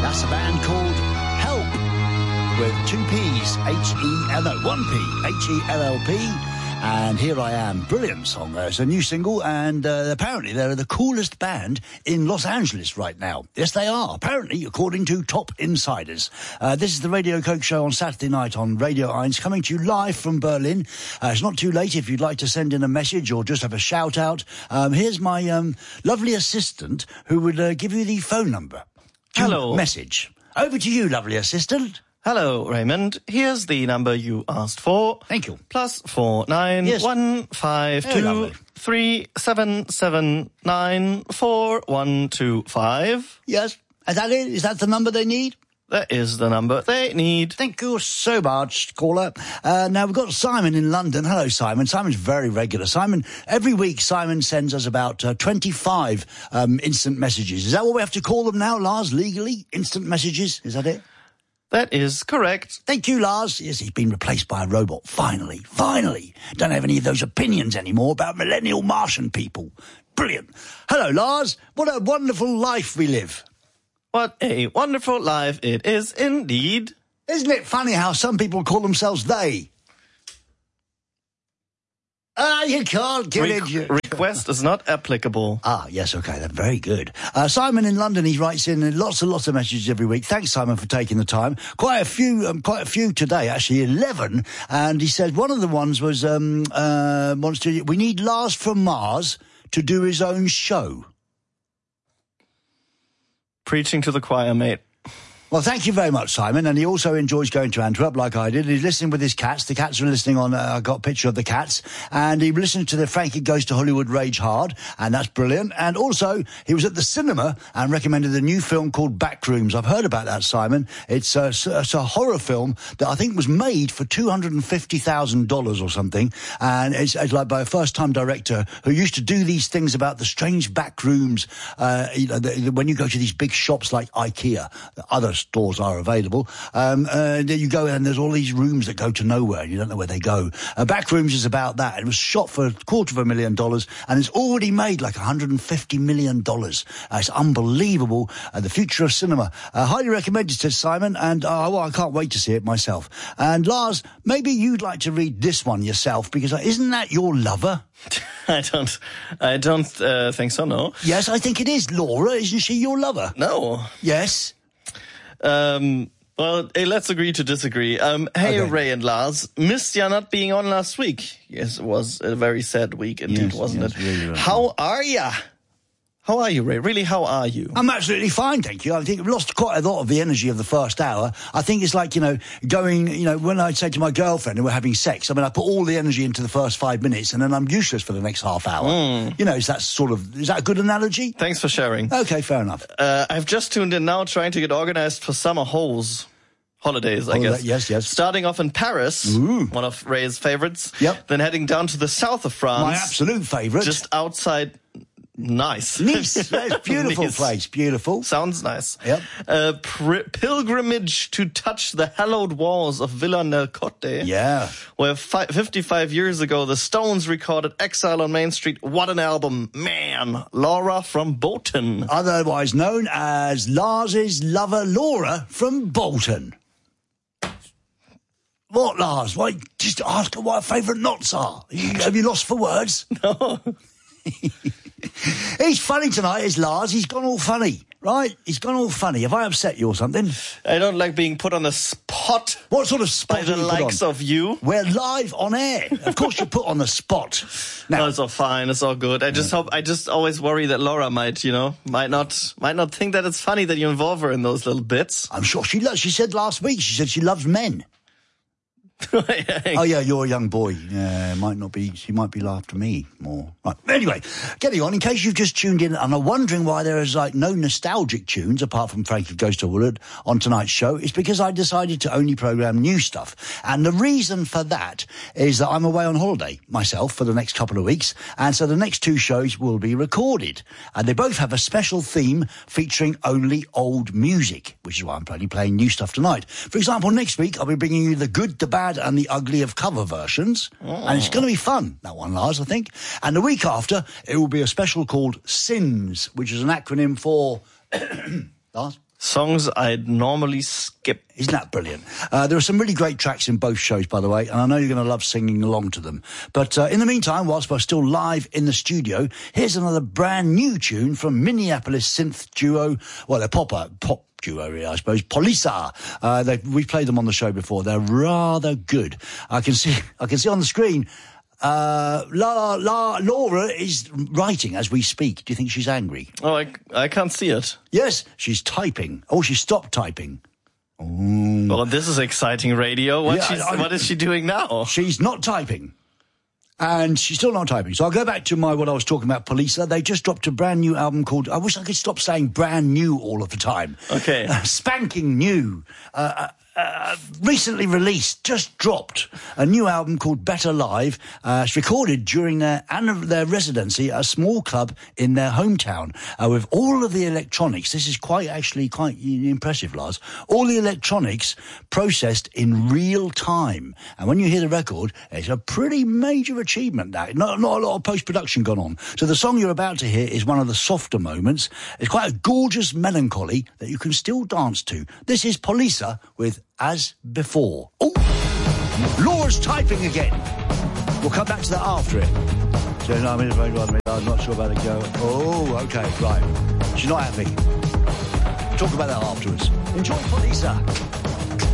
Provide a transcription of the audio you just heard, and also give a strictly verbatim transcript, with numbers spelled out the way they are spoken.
That's a band called Help, with two P's, H E L L, one P, H E L L P, and Here I Am. Brilliant song. Uh, it's a new single, and uh, apparently they're the coolest band in Los Angeles right now. Yes, they are, apparently, according to top insiders. Uh, this is the Radio Coke Show on Saturday night on Radio eins, coming to you live from Berlin. Uh, it's not too late if you'd like to send in a message or just have a shout-out. Um, here's my um, lovely assistant who would uh, give you the phone number. Hello. Message. Over to you, lovely assistant. Hello, Raymond. Here's the number you asked for. Thank you. Plus four nine yes. one five Very two lovely. three seven seven nine four one two five. Yes. Is that it? Is that the number they need? That is the number they need. Thank you so much, caller. Uh, now, we've got Simon in London. Hello, Simon. Simon's very regular. Simon, every week, Simon sends us about uh, twenty-five um, instant messages. Is that what we have to call them now, Lars, legally? Instant messages? Is that it? That is correct. Thank you, Lars. Yes, he's been replaced by a robot. Finally, finally. Don't have any of those opinions anymore about millennial Martian people. Brilliant. Hello, Lars. What a wonderful life we live. What a wonderful life it is indeed. Isn't it funny how some people call themselves they? Ah, you can't get Re- it. You- request is not applicable. Ah, yes, okay, that's very good. Uh, Simon in London, he writes in lots and lots of messages every week. Thanks, Simon, for taking the time. Quite a few, um, quite a few today, actually, eleven. And he said one of the ones was, um, uh, wants to, we need Lars from Mars to do his own show. Preaching to the choir, mate. Well, thank you very much, Simon. And he also enjoys going to Antwerp like I did. He's listening with his cats. The cats are listening on, uh, I got a picture of the cats. And he listened to the Frankie Goes to Hollywood Rage Hard. And that's brilliant. And also, he was at the cinema and recommended a new film called Backrooms. I've heard about that, Simon. It's a, it's a horror film that I think was made for two hundred fifty thousand dollars or something. And it's, it's like by a first-time director who used to do these things about the strange backrooms. Uh, you know, the, the, when you go to these big shops like IKEA, other stores are available. Um, uh, you go and there's all these rooms that go to nowhere. And you don't know where they go. Uh, Backrooms is about that. It was shot for a quarter of a million dollars and it's already made like one hundred fifty million dollars. Uh, it's unbelievable. Uh, the future of cinema. Uh, highly recommended, says Simon. And uh, well, I can't wait to see it myself. And Lars, maybe you'd like to read this one yourself because uh, isn't that your lover? I don't, I don't uh, think so, no. Yes, I think it is. Laura, isn't she your lover? No. Yes. Um, well, hey, let's agree to disagree. Um, hey, Okay. Ray and Lars, missed ya not being on last week. Yes, it was a very sad week indeed, Yes, wasn't yes, it? really, really. How are ya? How are you, Ray? Really, how are you? I'm absolutely fine, thank you. I think I've lost quite a lot of the energy of the first hour. I think it's like, you know, going, you know, when I say to my girlfriend and we're having sex, I mean, I put all the energy into the first five minutes and then I'm useless for the next half hour. Mm. You know, is that sort of, is that a good analogy? Thanks for sharing. Okay, fair enough. Uh, I've just tuned in now trying to get organized for summer holes. Holidays, I Oh, guess. that- yes, yes. Starting off in Paris, Ooh. one of Ray's favorites. Yep. Then heading down to the south of France. My absolute favourite. Just outside Nice. Nice. Yes, beautiful Nice. place. Beautiful. Sounds nice. Yep. A pr- pilgrimage to touch the hallowed walls of Villa nel Cotte. Yeah. Where fi- fifty-five years ago, the Stones recorded Exile on Main Street. What an album. Man. Laura from Bolton. Otherwise known as Lars's lover Laura from Bolton. What, Lars? Why, just ask her what her favourite knots are. You, have you lost for words? No. He's funny tonight, is Lars. He's gone all funny, right? He's gone all funny. Have I upset you or something? I don't like being put on the spot What sort of spot by are the you put likes on? of you. We're live on air. Of course you're put on the spot. No, Now, it's all fine. It's all good. I just hope. I just always worry that Laura might, you know, might not, might not think that it's funny that you involve her in those little bits. I'm sure she loves, she said last week, she said she loves men. Oh, yeah, you're a young boy. Yeah, might not be, she might be after me more. Right. Anyway, getting on, in case you've just tuned in and are wondering why there is like no nostalgic tunes apart from Frankie Goes to Woolard on tonight's show, it's because I decided to only program new stuff. And the reason for that is that I'm away on holiday myself for the next couple of weeks. And so the next two shows will be recorded. And they both have a special theme featuring only old music, which is why I'm only playing new stuff tonight. For example, next week I'll be bringing you the good, the bad, and the ugly of cover versions. Oh. And it's going to be fun, that one, Lars, I think. And the week after, it will be a special called SINS, which is an acronym for... Lars? Songs I'd normally skip. Isn't that brilliant? Uh, there are some really great tracks in both shows, by the way, and I know you're going to love singing along to them. But uh, in the meantime, whilst we're still live in the studio, here's another brand new tune from Minneapolis synth duo, well, they're pop, uh, pop duo, really, I suppose, Polisa. Uh, they, we've played them on the show before. They're rather good. I can see, I can see on the screen, uh, La, La, Laura is writing as we speak. Do you think she's angry? Oh, I, I can't see it. Yes, she's typing. Oh, she stopped typing. Oh. Well, this is exciting radio. What, Yeah, she's, I- what is she doing now? She's not typing. And she's still not typing. So I'll go back to my what I was talking about, Polisa. They just dropped a brand new album called... I wish I could stop saying brand new all of the time. Okay. Uh, spanking new. Uh, uh, uh, recently released, just dropped, a new album called Better Live. Uh, it's recorded during their their residency at a small club in their hometown uh, with all of the electronics. This is quite actually quite impressive, Lars. All the electronics processed in real time. And when you hear the record, it's a pretty major achievement, that. Not, not a lot of post-production gone on. So the song you're about to hear is one of the softer moments. It's quite a gorgeous melancholy that you can still dance to. This is Polisa with As Before. Oh, Laura's typing again. We'll come back to that after it. So, no, I mean, I'm not sure about it go. Oh, okay, right. She's not happy. Talk about that afterwards. Enjoy Polisa.